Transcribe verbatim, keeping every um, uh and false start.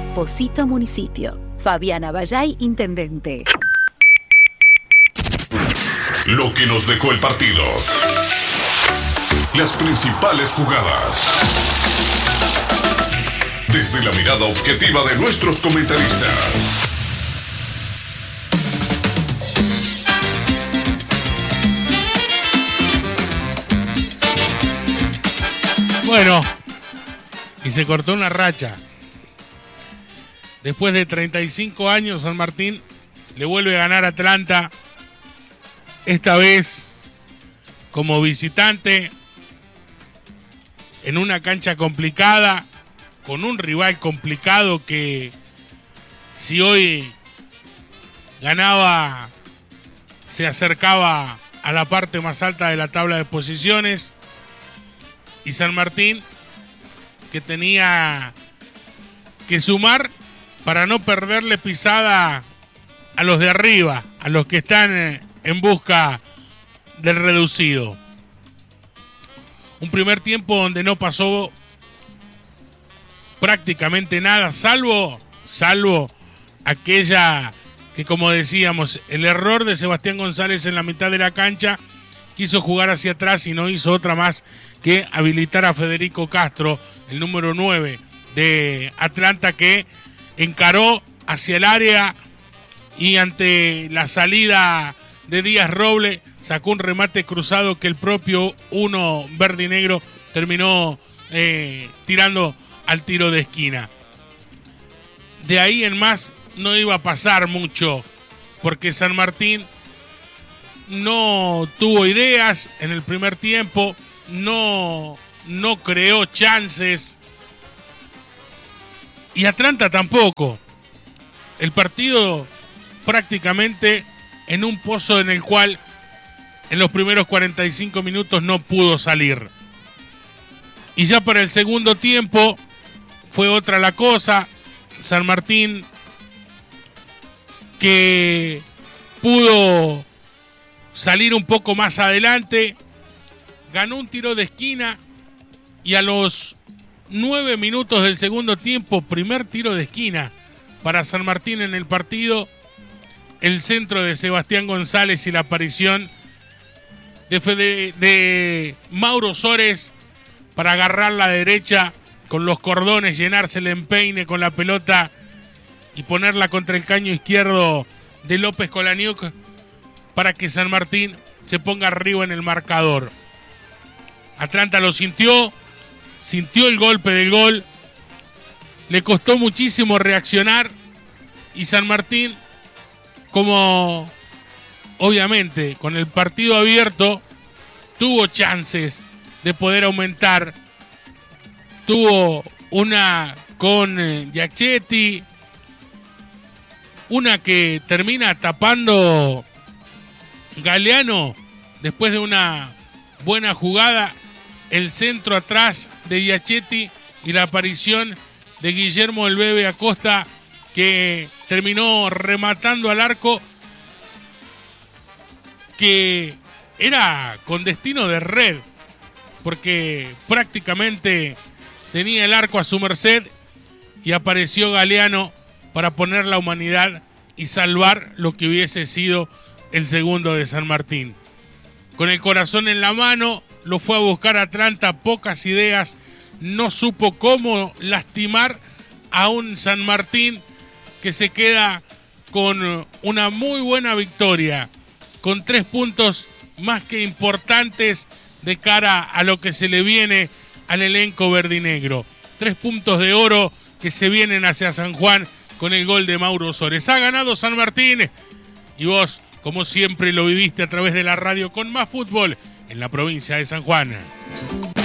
Posito Municipio. Fabiana Bayay, intendente. Lo que nos dejó el partido. Las principales jugadas. Desde la mirada objetiva de nuestros comentaristas. Bueno, y se cortó una racha. Después de treinta y cinco años, San Martín le vuelve a ganar a Atlanta. Esta vez como visitante, en una cancha complicada, con un rival complicado que si hoy ganaba, se acercaba a la parte más alta de la tabla de posiciones. Y San Martín, que tenía que sumar para no perderle pisada a los de arriba, a los que están en busca del reducido. Un primer tiempo donde no pasó prácticamente nada, salvo, salvo aquella que, como decíamos, el error de Sebastián González en la mitad de la cancha. Quiso jugar hacia atrás y no hizo otra más que habilitar a Federico Castro, el número nueve de Atlanta, que encaró hacia el área y ante la salida de Díaz Roble sacó un remate cruzado que el propio uno verde y negro terminó eh, tirando al tiro de esquina. De ahí en más no iba a pasar mucho, porque San Martín no tuvo ideas en el primer tiempo, no, no creó chances, y Atlanta tampoco. El partido prácticamente en un pozo en el cual en los primeros cuarenta y cinco minutos no pudo salir. Y ya para el segundo tiempo fue otra la cosa. San Martín, que pudo salir un poco más adelante, ganó un tiro de esquina y a los nueve minutos del segundo tiempo, primer tiro de esquina para San Martín en el partido, el centro de Sebastián González y la aparición de, Fede, de Mauro Sores para agarrar la derecha con los cordones, llenarse el empeine con la pelota y ponerla contra el caño izquierdo de López Kolaniuk, para que San Martín se ponga arriba en el marcador. Atlanta lo sintió, sintió el golpe del gol, le costó muchísimo reaccionar y San Martín, como obviamente con el partido abierto, tuvo chances de poder aumentar. Tuvo una con Giachetti, una que termina tapando Galeano después de una buena jugada, el centro atrás de Giachetti y la aparición de Guillermo el Bebe Acosta, que terminó rematando al arco, que era con destino de red, porque prácticamente tenía el arco a su merced y apareció Galeano para poner la humanidad y salvar lo que hubiese sido el segundo de San Martín. Con el corazón en la mano, lo fue a buscar a Atlanta, pocas ideas, no supo cómo lastimar a un San Martín que se queda con una muy buena victoria, con tres puntos más que importantes de cara a lo que se le viene al elenco verdinegro. Tres puntos de oro que se vienen hacia San Juan con el gol de Mauro Sores. Ha ganado San Martín y vos, como siempre, lo viviste a través de la radio con más fútbol en la provincia de San Juan.